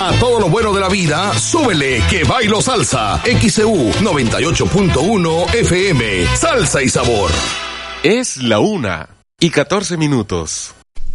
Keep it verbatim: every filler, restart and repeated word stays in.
A todo lo bueno de la vida, súbele que bailo salsa. X C U noventa y ocho punto uno F M. Salsa y sabor. Es la una y catorce minutos.